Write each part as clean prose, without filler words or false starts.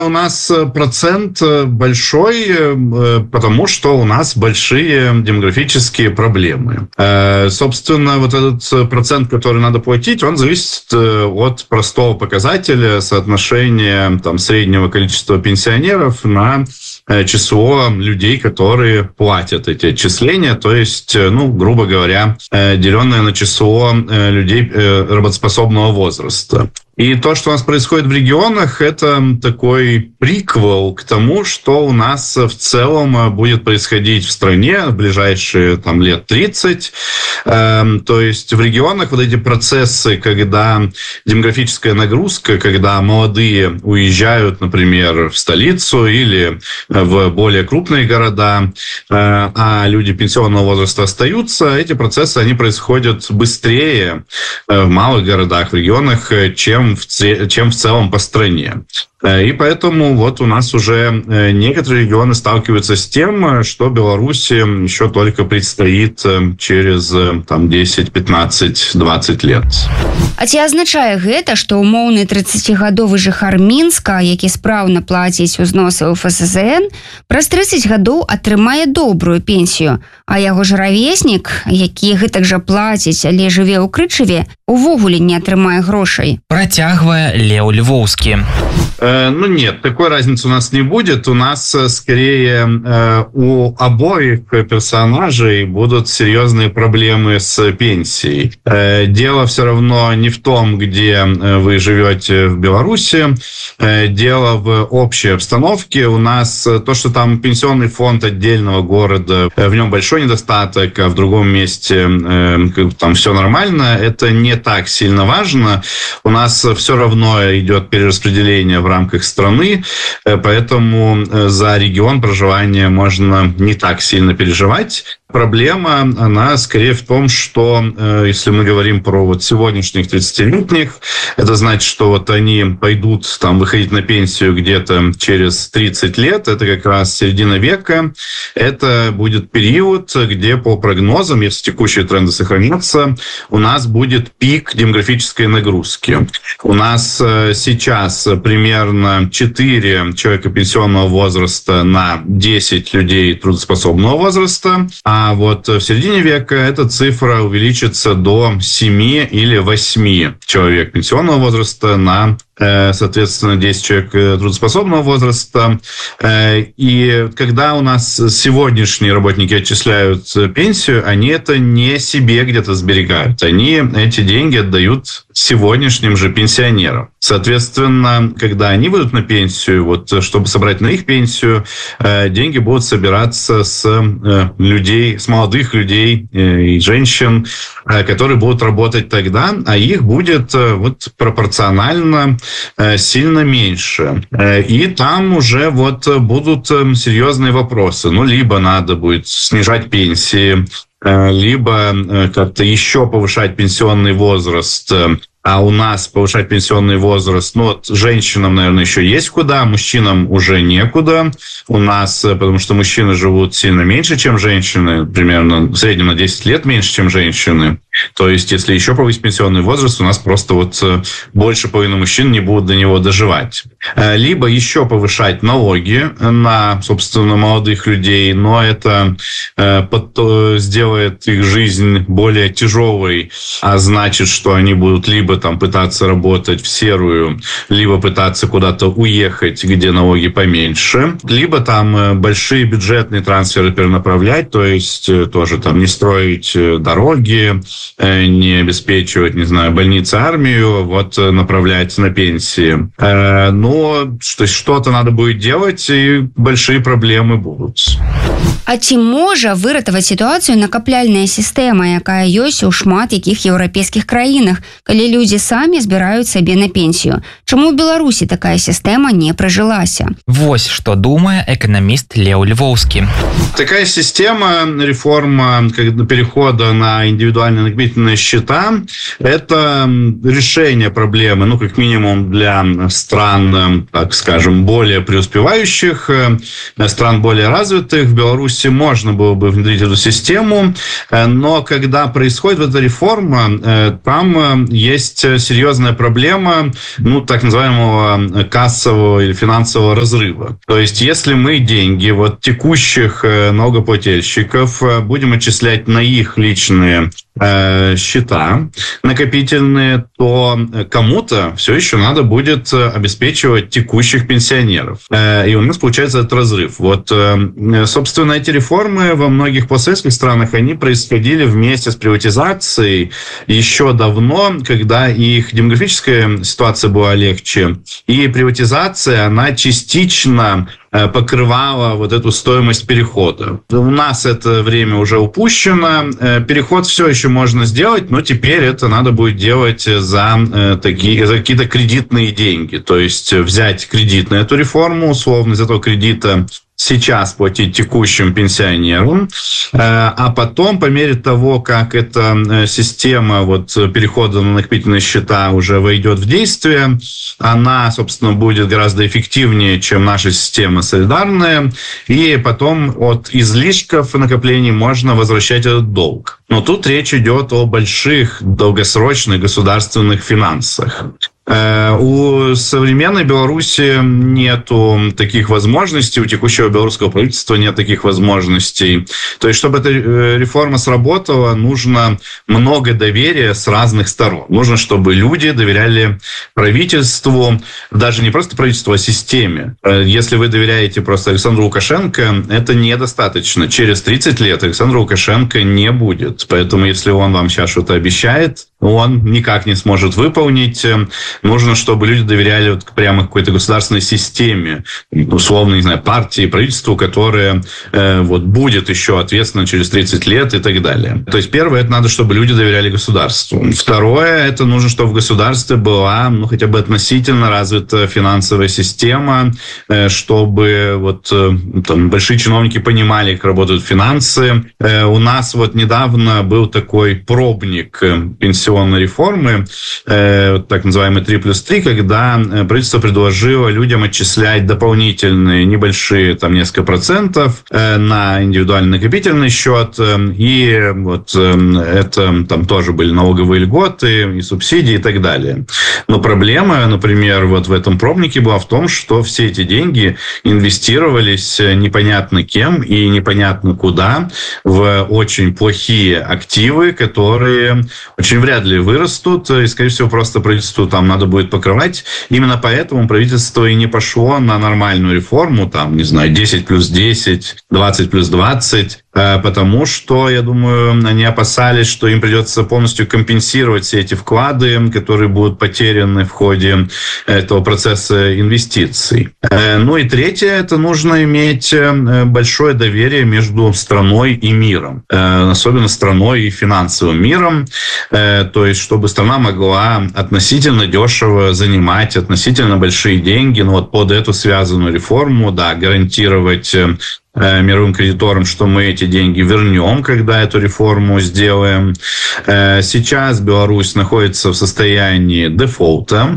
У нас процент большой, потому что у нас большие демографические проблемы. Собственно, вот этот процент, который надо платить, он зависит от простого показателя соотношения среднего количества пенсионеров на число людей, которые платят эти отчисления, то есть, грубо говоря, деленное на число людей работоспособного возраста. И то, что у нас происходит в регионах, это такой приквел к тому, что у нас в целом будет происходить в стране в ближайшие лет 30. То есть в регионах вот эти процессы, когда демографическая нагрузка, когда молодые уезжают, например, в столицу или в более крупные города, а люди пенсионного возраста остаются, эти процессы, они происходят быстрее в малых городах, в регионах, чем в целом по стране. И поэтому вот у нас уже некоторые регионы сталкиваются с тем, что Беларуси еще только предстоит через 10, 15, 20 лет. А ці азначае гэта, што умоўны 30-гадовы жыхар Мінска, які спраўна плаціць узносы ў ФСЗН, праз 30 гадоў атрымае добрую пенсію, а яго ж равеснік, які гэтак жа плаціць, але жыве ў Крычаве, увогуле не атрымае грошай. Працягвае Леў Львоўскі. Нет, такой разницы у нас не будет. У нас, скорее, у обоих персонажей будут серьезные проблемы с пенсией. Дело все равно не в том, где вы живете в Беларуси. Дело в общей обстановке. У нас то, что там пенсионный фонд отдельного города, в нем большой недостаток, а в другом месте там все нормально, это не так сильно важно. У нас все равно идет перераспределение в рамках страны, поэтому за регион проживания можно не так сильно переживать. Проблема, она скорее в том, что если мы говорим про сегодняшних 30-летних, это значит, что они пойдут выходить на пенсию где-то через 30 лет, это как раз середина века, это будет период, где по прогнозам, если текущие тренды сохранятся, у нас будет пик демографической нагрузки. У нас сейчас примерно 4 человека пенсионного возраста на 10 людей трудоспособного возраста, а вот в середине века эта цифра увеличится до 7 или 8 человек пенсионного возраста на, соответственно, 10 человек трудоспособного возраста. И когда у нас сегодняшние работники отчисляют пенсию, они это не себе где-то сберегают. Они эти деньги отдают сегодняшним же пенсионерам. Соответственно, когда они выйдут на пенсию, чтобы собрать на их пенсию, деньги будут собираться с людей, с молодых людей и женщин, которые будут работать тогда, а их будет пропорционально сильно меньше. И там уже будут серьезные вопросы. Либо надо будет снижать пенсии, либо как-то еще повышать пенсионный возраст. А у нас повышать пенсионный возраст, женщинам, наверное, еще есть куда, мужчинам уже некуда. У нас, потому что мужчины живут сильно меньше, чем женщины, примерно в среднем на 10 лет меньше, чем женщины. То есть, если еще повысить пенсионный возраст, у нас просто больше половины мужчин не будут до него доживать. Либо еще повышать налоги на, собственно, молодых людей, но это сделает их жизнь более тяжелой, а значит, что они будут либо пытаться работать в серую, либо пытаться куда-то уехать, где налоги поменьше, либо большие бюджетные трансферы перенаправлять, то есть тоже не строить дороги, не обеспечивать, больницы, армию, направлять на пенсии. Но что-то надо будет делать, и большие проблемы будут. А ці можа выратаваць сітуацыю накапляльная сістэма, якая ёсць у шмат якіх еўрапейскіх краінах, калі людзі самі збіраюць сабе на пенсію? Чаму ў Беларусі такая сістэма не прыжылася? Вось што думае эканаміст Леў Львоўскі. Такая система, реформа перехода на индивидуальные накопительные счета, это решение проблемы, как минимум для стран, так скажем, более преуспевающих, стран более развитых. В Беларуси Беларуси можно было бы внедрить эту систему, но когда происходит эта реформа, там есть серьезная проблема, так называемого кассового или финансового разрыва. То есть, если мы деньги текущих налогоплательщиков будем отчислять на их личные счета накопительные, то кому-то все еще надо будет обеспечивать текущих пенсионеров. И у нас получается этот разрыв. Собственно, эти реформы во многих постсоветских странах, они происходили вместе с приватизацией еще давно, когда их демографическая ситуация была легче. И приватизация, она частично покрывала эту стоимость перехода. У нас это время уже упущено. Переход все еще можно сделать, но теперь это надо будет делать за какие-то кредитные деньги. То есть взять кредит на эту реформу, условно, из этого кредита сейчас платить текущим пенсионерам, а потом, по мере того, как эта система перехода на накопительные счета уже войдет в действие, она, собственно, будет гораздо эффективнее, чем наша система солидарная, и потом от излишков накоплений можно возвращать этот долг. Но тут речь идет о больших, долгосрочных государственных финансах. У современной Беларуси нету таких возможностей, у текущего белорусского правительства нет таких возможностей. То есть, чтобы эта реформа сработала, нужно много доверия с разных сторон. Нужно, чтобы люди доверяли правительству, даже не просто правительству, а системе. Если вы доверяете просто Александру Лукашенко, это недостаточно. Через 30 лет Александра Лукашенко не будет. Поэтому, если он вам сейчас что-то обещает, он никак не сможет выполнить. Нужно, чтобы люди доверяли прямо какой-то государственной системе, условно, не знаю, партии, правительству, которое будет еще ответственно через 30 лет и так далее. То есть, первое, это надо, чтобы люди доверяли государству. Второе, это нужно, чтобы в государстве была, хотя бы относительно развита финансовая система, чтобы большие чиновники понимали, как работают финансы. У нас недавно был такой пробник пенсионной реформы, так называемый 3+3, когда правительство предложило людям отчислять дополнительные небольшие, несколько процентов на индивидуальный накопительный счет, и это там тоже были налоговые льготы и субсидии и так далее. Но проблема, например, в этом пробнике была в том, что все эти деньги инвестировались непонятно кем и непонятно куда в очень плохие активы, которые очень вряд ли вырастут, и, скорее всего, просто правительству надо будет покрывать. Именно поэтому правительство и не пошло на нормальную реформу, 10+10, 20+20, потому что, я думаю, они опасались, что им придется полностью компенсировать все эти вклады, которые будут потеряны в ходе этого процесса инвестиций. И третье, это нужно иметь большое доверие между страной и миром, особенно страной и финансовым миром, то есть чтобы страна могла относительно дешево занимать относительно большие деньги, под эту связанную реформу, гарантировать мировым кредиторам, что мы эти деньги вернем, когда эту реформу сделаем. Сейчас Беларусь находится в состоянии дефолта.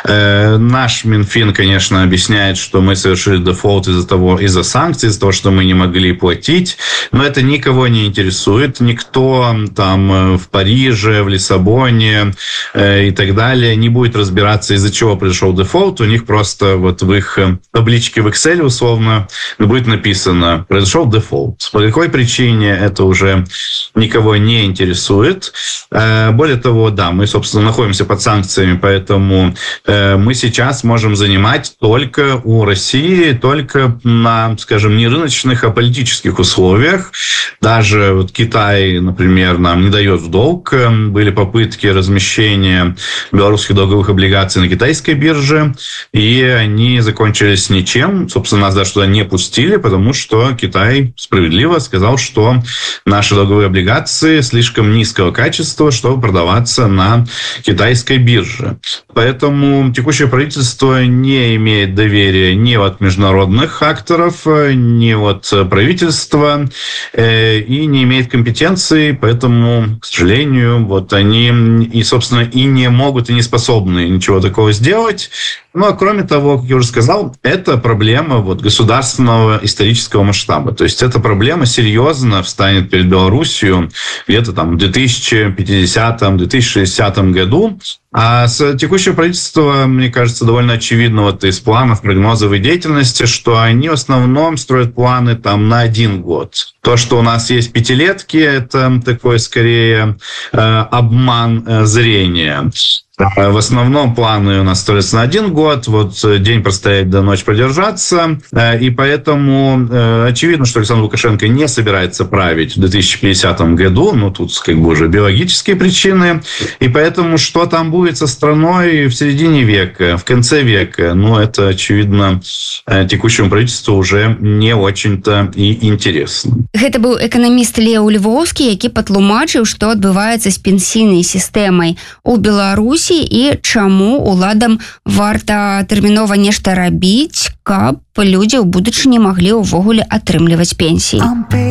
Наш Минфин, конечно, объясняет, что мы совершили дефолт из-за санкций, из-за того, что мы не могли платить, но это никого не интересует. Никто в Париже, в Лиссабоне и так далее не будет разбираться, из-за чего произошел дефолт. У них просто в их табличке в Excel условно будет написано: произошел дефолт. По какой причине, это уже никого не интересует. Более того, мы, собственно, находимся под санкциями, поэтому мы сейчас можем занимать только у России, только на, скажем, не рыночных, а политических условиях. Даже Китай, например, нам не дает в долг. Были попытки размещения белорусских долговых облигаций на китайской бирже, и они закончились ничем. Собственно, нас даже туда не пустили, потому что Китай справедливо сказал, что наши долговые облигации слишком низкого качества, чтобы продаваться на китайской бирже. Поэтому текущее правительство не имеет доверия ни от международных акторов, ни от правительства, и не имеет компетенции, поэтому, к сожалению, они и, собственно, и не могут, и не способны ничего такого сделать. Ну, а кроме того, как я уже сказал, это проблема государственного исторического европейского масштаба. То есть эта проблема серьезно встанет перед Белоруссией где-то там в 2050-2060 году. А с текущего правительства, мне кажется, довольно очевидно вот из планов прогнозовой деятельности, что они в основном строят планы там на 1 год. То, что у нас есть пятилетки, это такой скорее обман зрения. В основном планы у нас строятся на 1 год, вот день простоять до ночи продержаться, и поэтому очевидно, что Александр Лукашенко не собирается править в 2050 году, ну тут как бы уже биологические причины, и поэтому что там будет со страной в середине века, в конце века, ну это очевидно текущему правительству уже не очень-то и интересно. Гэта быў эканаміст Леў Львоўскі, які патлумачыў, што адбываецца з пенсійнай сістэмай у Беларусі і чаму уладам варта тэрмінова нешта рабіць, каб людзі ў будучыні маглі ўвогуле атрымліваць пенсіі.